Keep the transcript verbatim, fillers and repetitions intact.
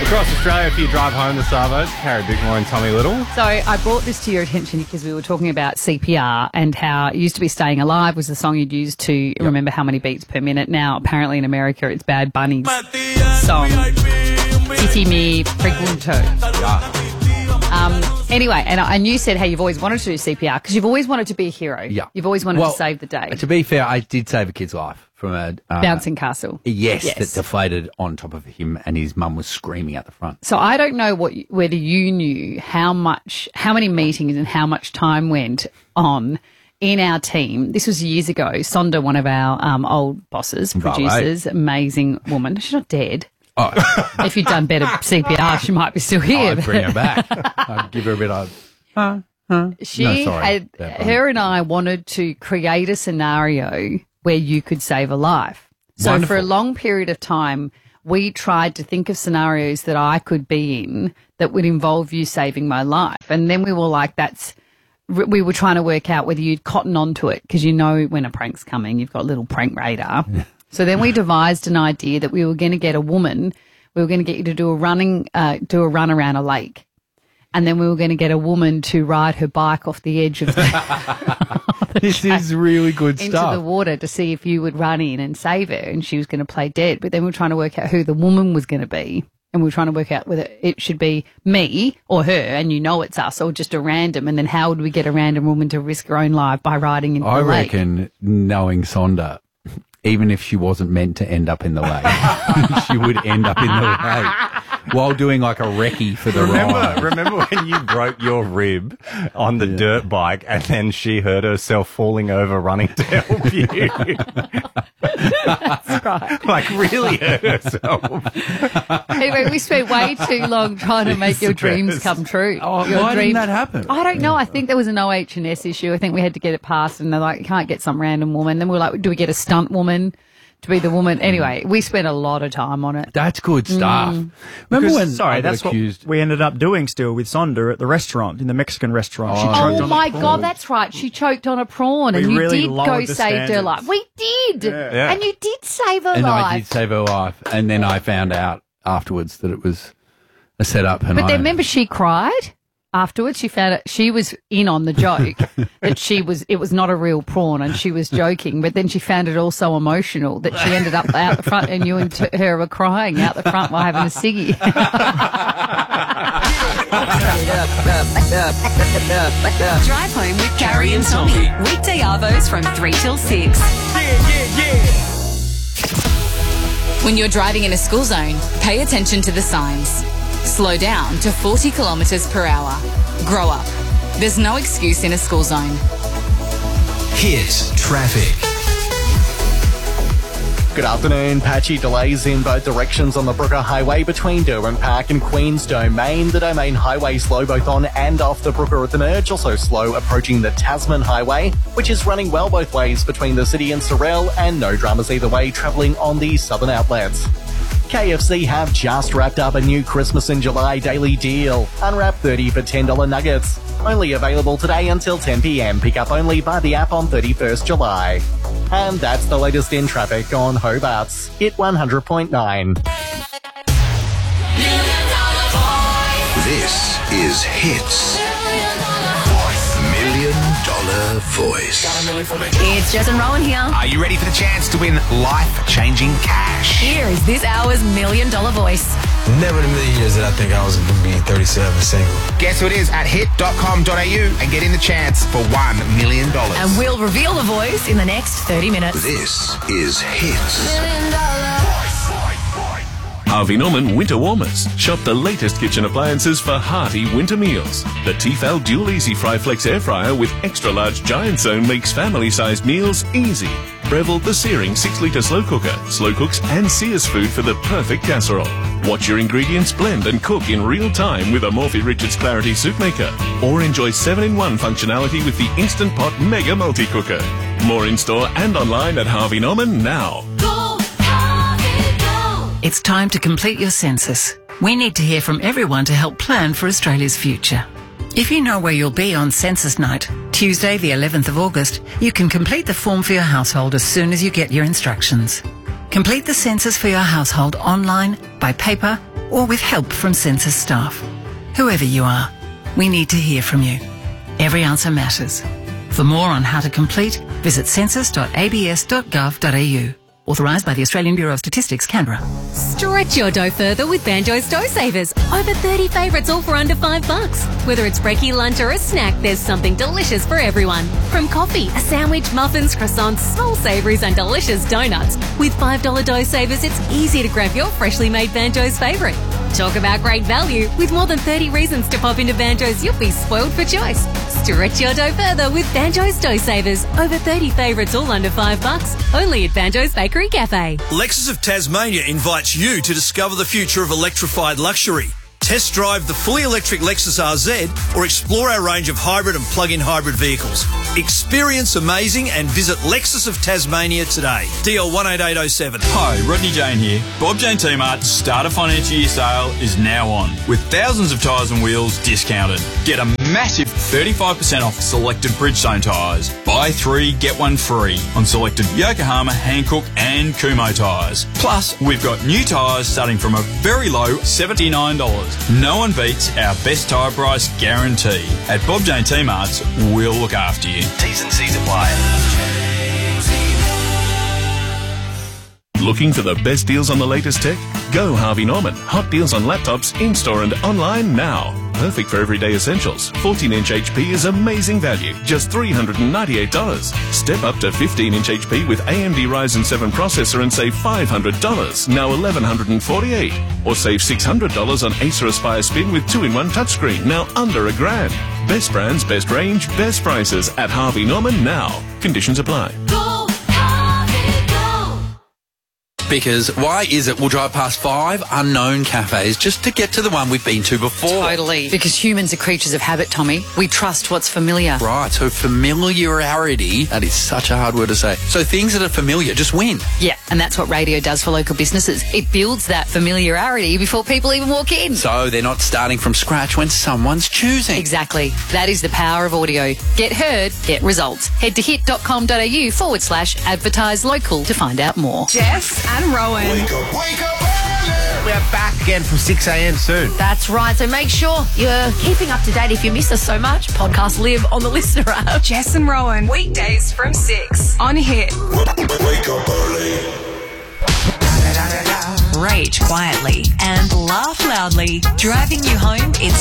Across Australia for your drive home this Arvo. Harry Bickmore and Tommy Little. So I brought this to your attention because we were talking about C P R and how it used to be Staying Alive was the song you'd use to yep. remember how many beats per minute. Now, apparently in America, it's Bad Bunny's song, Titi Me Pregunto. Yeah. Um, anyway, and, and you said how you've always wanted to do C P R because you've always wanted to be a hero. Yeah. You've always wanted well, to save the day. To be fair, I did save a kid's life from a... Uh, Bouncing castle. Yes, yes, that deflated on top of him and his mum was screaming at the front. So I don't know what whether you knew how much, how many meetings and how much time went on in our team. This was years ago. Sonda, one of our um, old bosses, producers, right. amazing woman. She's not dead. Oh. If you'd done better C P R, she might be still here. I'd bring her back. I'd give her a bit of... Huh, huh. She no, sorry. had, her and I wanted to create a scenario where you could save a life. So Wonderful. for a long period of time, we tried to think of scenarios that I could be in that would involve you saving my life. And then we were like, that's, we were trying to work out whether you'd cotton onto it because you know when a prank's coming, you've got a little prank radar. So then we devised an idea that we were going to get a woman, we were going to get you to do a running, uh, do a run around a lake. And then we were going to get a woman to ride her bike off the edge of the, the This is really good into stuff. the water to see if you would run in and save her, and she was going to play dead. But then we were trying to work out who the woman was going to be, and we were trying to work out whether it should be me or her, and you know it's us, or just a random. And then how would we get a random woman to risk her own life by riding into I the lake? reckon, knowing Sonda, even if she wasn't meant to end up in the lake, she would end up in the lake while doing like a recce for the remember, ride. Remember when you broke your rib on the yeah. dirt bike and then she hurt herself falling over running to help you? That's right. Like really hurt herself. Anyway, we spent way too long trying to make your dreams come true. Oh, your why dreams. didn't that happen? I don't know. I think there was an O H and S issue. I think we had to get it passed, and they're like, you can't get some random woman. Then we were like, do we get a stunt woman to be the woman? Anyway, we spent a lot of time on it. That's good stuff. Mm. Remember Because, when sorry, I got that's accused? what we ended up doing still with Sonda at the restaurant, in the Mexican restaurant. She Oh. choked Oh on my a prawn. God, that's right. She choked on a prawn, We and you really did lowered go the save her standards. life. We did, Yeah. Yeah. and you did save her and life. I did save her life, and then I found out afterwards that it was a setup. And But I, then remember, she cried afterwards. She found it. She was in on the joke that she was. It was not a real prawn, and she was joking. But then she found it all so emotional that she ended up out the front, and you and t- her were crying out the front while having a ciggy. Drive home with Carrie and Tommy. Weekday arvos from three till six. Yeah, yeah, yeah. When you're driving in a school zone, pay attention to the signs. Slow down to forty kilometres per hour. Grow up. There's no excuse in a school zone. Hit traffic. Good afternoon. Patchy delays in both directions on the Brooker Highway between Derwent Park and Queen's Domain. The Domain Highway slow both on and off the Brooker at the merge. Also slow approaching the Tasman Highway, which is running well both ways between the city and Sorell, and no dramas either way travelling on the southern outlets. K F C have just wrapped up a new Christmas in July daily deal. Unwrap thirty for ten dollar nuggets. Only available today until ten p m. Pick up only by the app on thirty-first July. And that's the latest in traffic on Hobart's Hit one hundred point nine. This is Hits. Million Dollar Voice. It's Jess and Rowan here. Are you ready for the chance to win life-changing cash? Here is this hour's Million Dollar Voice. Never in a million years did I think I was going to be thirty-seven single. Guess who it is at hit dot com dot a u and get in the chance for one million dollars. And we'll reveal the voice in the next thirty minutes. This is Hits. Harvey Norman Winter Warmers. Shop the latest kitchen appliances for hearty winter meals. The Tefal Dual Easy Fry Flex Air Fryer with extra large giant zone makes family-sized meals easy. Breville the Searing six litre slow cooker. Slow cooks and sears food for the perfect casserole. Watch your ingredients blend and cook in real time with a Morphy Richards Clarity Soup Maker. Or enjoy seven in one functionality with the Instant Pot Mega Multi-Cooker. More in-store and online at Harvey Norman now. It's time to complete your census. We need to hear from everyone to help plan for Australia's future. If you know where you'll be on census night, Tuesday the eleventh of August, you can complete the form for your household as soon as you get your instructions. Complete the census for your household online, by paper, or with help from Census staff. Whoever you are, we need to hear from you. Every answer matters. For more on how to complete, visit census dot a b s dot gov dot a u. Authorised by the Australian Bureau of Statistics, Canberra. Stretch your dough further with Banjo's Dough Savers. Over thirty favourites, all for under five bucks. Whether it's brekkie, lunch or a snack, there's something delicious for everyone. From coffee, a sandwich, muffins, croissants, small savouries and delicious donuts. With five dollar Dough Savers, it's easy to grab your freshly made Banjo's favourite. Talk about great value. With more than thirty reasons to pop into Banjo's, you'll be spoiled for choice. Stretch your dough further with Banjo's Dough Savers. Over thirty favourites, all under five bucks. Only at Banjo's Bakery Cafe. Lexus of Tasmania invites you to discover the future of electrified luxury. Test drive the fully electric Lexus R Z or explore our range of hybrid and plug-in hybrid vehicles. Experience amazing and visit Lexus of Tasmania today. D L one eight eight oh seven. Hi, Rodney Jane here. Bob Jane T-Mart's Starter Financial Year sale is now on, with thousands of tyres and wheels discounted. Get a massive thirty-five percent off selected Bridgestone tyres. Buy three, get one free on selected Yokohama, Hankook and Kumho tyres. Plus, we've got new tyres starting from a very low seventy-nine dollars. No one beats our best tyre price guarantee. At Bob Jane T-Mart's, we'll look after you. T's and C's apply. Looking for the best deals on the latest tech? Go Harvey Norman. Hot deals on laptops, in-store and online now. Perfect for everyday essentials. fourteen inch H P is amazing value, just three hundred ninety-eight dollars. Step up to fifteen inch H P with A M D Ryzen seven processor and save five hundred dollars, now eleven forty-eight dollars. Or save six hundred dollars on Acer Aspire Spin with two in one touchscreen, now under a grand. Best brands, best range, best prices at Harvey Norman now. Conditions apply. Because why is it we'll drive past five unknown cafes just to get to the one we've been to before? Totally. Because humans are creatures of habit, Tommy. We trust what's familiar. Right, so familiarity, that is such a hard word to say. So things that are familiar just win. Yeah, and that's what radio does for local businesses. It builds that familiarity before people even walk in. So they're not starting from scratch when someone's choosing. Exactly. That is the power of audio. Get heard, get results. Head to hit.com.au forward slash advertise local to find out more. Jess and Rowan. Wake up, wake up early. We're back again from six a.m. soon. That's right. So make sure you're keeping up to date. If you miss us so much, podcast live on the Listener app. Jess and Rowan. Weekdays from six on Hit. Wake up early. Rage quietly and laugh loudly. Driving you home, it's